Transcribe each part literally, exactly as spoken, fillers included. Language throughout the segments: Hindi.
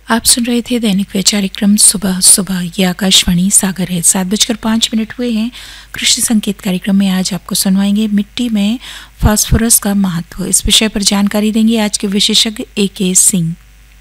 आप सुन रहे थे दैनिक वैचारिक क्रम सुबह सुबह। ये आकाशवाणी सागर है। सात बजकर पाँच मिनट हुए हैं। कृषि संकेत कार्यक्रम में आज आपको सुनवाएंगे मिट्टी में फास्फोरस का महत्व। इस विषय पर जानकारी देंगे आज के विशेषज्ञ ए के सिंह।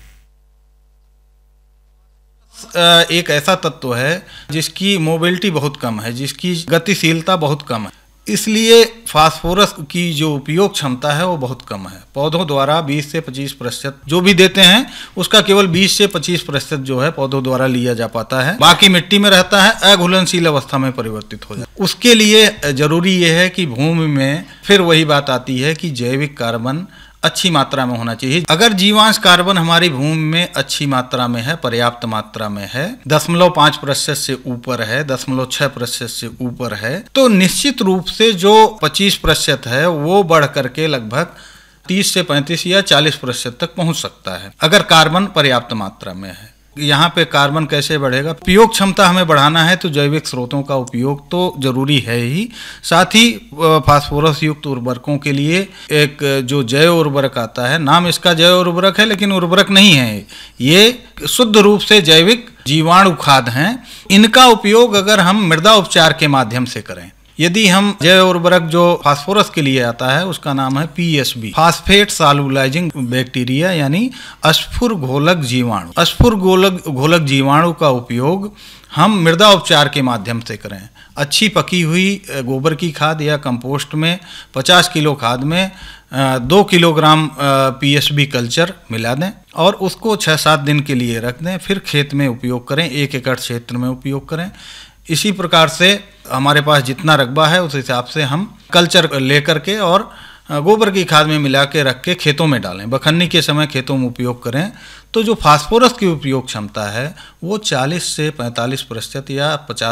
एक ऐसा तत्व है जिसकी मोबिलिटी बहुत कम है, जिसकी गतिशीलता बहुत कम है, इसलिए फास्फोरस की जो उपयोग क्षमता है वो बहुत कम है। पौधों द्वारा बीस से पच्चीस प्रतिशत जो भी देते हैं उसका केवल बीस से पच्चीस प्रतिशत जो है पौधों द्वारा लिया जा पाता है, बाकी मिट्टी में रहता है, अघुलनशील अवस्था में परिवर्तित हो जाता है। उसके लिए जरूरी यह है कि भूमि में फिर वही बात आती है कि जैविक कार्बन अच्छी मात्रा में होना चाहिए। अगर जीवांश कार्बन हमारी भूमि में अच्छी मात्रा में है, पर्याप्त मात्रा में है, दशमलव पाँच प्रतिशत से ऊपर है, दशमलव छह प्रतिशत से ऊपर है, तो निश्चित रूप से जो पच्चीस प्रतिशत है वो बढ़ करके लगभग तीस से पैंतीस या चालीस प्रतिशत तक पहुंच सकता है, अगर कार्बन पर्याप्त मात्रा में है। यहाँ पे कार्बन कैसे बढ़ेगा? उपयोग क्षमता हमें बढ़ाना है तो जैविक स्रोतों का उपयोग तो जरूरी है ही, साथ ही फास्फोरस युक्त उर्वरकों के लिए एक जो जैव उर्वरक आता है, नाम इसका जैव उर्वरक है लेकिन उर्वरक नहीं है, ये शुद्ध रूप से जैविक जीवाणु खाद हैं। इनका उपयोग अगर हम मृदा उपचार के माध्यम से करें, यदि हम जैव उर्वरक जो फास्फोरस के लिए आता है उसका नाम है P S B, phosphate सॉल्युलाइजिंग bacteria, यानी अस्फुर घोलक जीवाणु। अस्फुर घोलक घोलक जीवाणु का उपयोग हम मृदा उपचार के माध्यम से करें। अच्छी पकी हुई गोबर की खाद या कंपोस्ट में पचास किलो खाद में दो kilogram P S B culture मिला दें और उसको छः सात दिन के लिए रख दें, फिर खेत में उपयोग करें, एक एकड़ क्षेत्र में उपयोग करें। इसी प्रकार से हमारे पास जितना रकबा है उस हिसाब से हम कल्चर लेकर के और गोबर की खाद में मिला के रख के खेतों में डालें। बखन्नी के समय खेतों में उपयोग करें तो जो फास्फोरस की उपयोग क्षमता है वो चालीस से पैंतालीस प्रतिशत या पचास